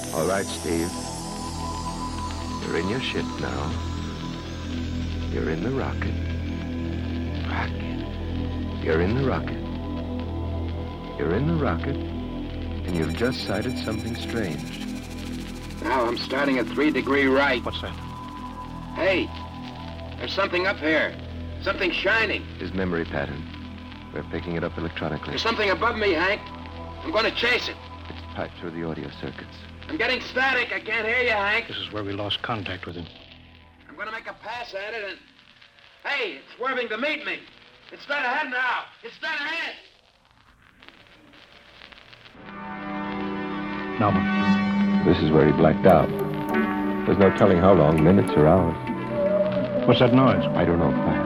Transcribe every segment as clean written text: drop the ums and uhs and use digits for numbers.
All right, Steve. You're in your ship now. You're in the rocket. You're in the rocket. You're in the rocket, and you've just sighted something strange. Now I'm starting at 3° right. What's that? Hey, there's something up here. Something shining. His memory pattern. We're picking it up electronically. There's something above me, Hank. I'm going to chase it. It's piped through the audio circuits. I'm getting static. I can't hear you, Hank. This is where we lost contact with him. I'm going to make a pass at it and... Hey, it's swerving to meet me. It's dead ahead now. It's dead ahead. Naumann. This is where he blacked out. There's no telling how long, minutes or hours. What's that noise? I don't know, Pat.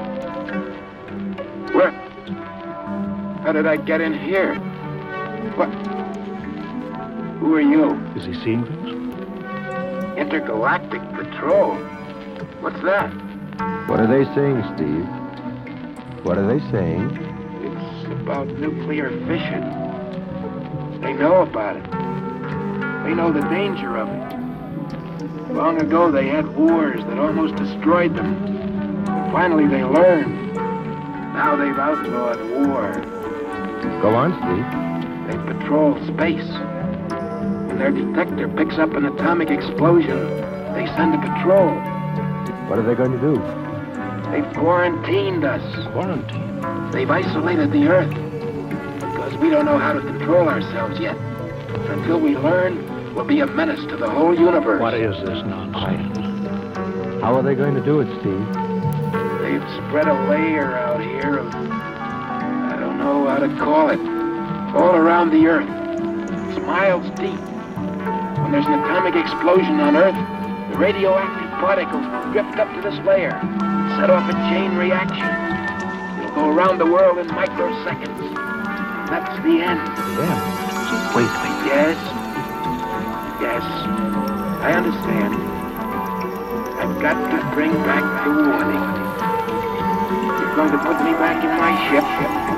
Where? How did I get in here? What? Who are you? Is he seeing things? Intergalactic Patrol. What's that? What are they saying, Steve? What are they saying? It's about nuclear fission. They know about it. They know the danger of it. Long ago, they had wars that almost destroyed them. But finally, they learned. Now they've outlawed war. Go on, Steve. They patrol space. When their detector picks up an atomic explosion, they send a patrol. What are they going to do? They've quarantined us. Quarantine? They've isolated the Earth. Because we don't know how to control ourselves yet. Until we learn, we'll be a menace to the whole universe. What is this nonsense? How are they going to do it, Steve? They've spread a layer out here of... I don't know how to call it. All around the Earth. It's miles deep. When there's an atomic explosion on Earth, the radioactive particles will drift up to this layer and set off a chain reaction. It'll go around the world in microseconds. That's the end. Yeah. Wait. Yes. Yes. I understand. I've got to bring back the warning. You're going to put me back in my ship.